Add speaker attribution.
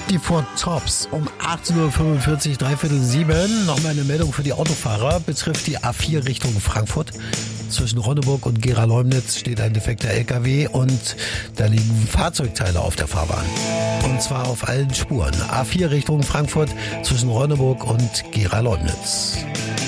Speaker 1: 54 Tops um 18.45 Uhr, 6:45. Nochmal eine Meldung für die Autofahrer. Betrifft die A4 Richtung Frankfurt. Zwischen Ronneburg und Gera-Leumnitz steht ein defekter LKW und da liegen Fahrzeugteile auf der Fahrbahn. Und zwar auf allen Spuren. A4 Richtung Frankfurt zwischen Ronneburg und Gera-Leumnitz.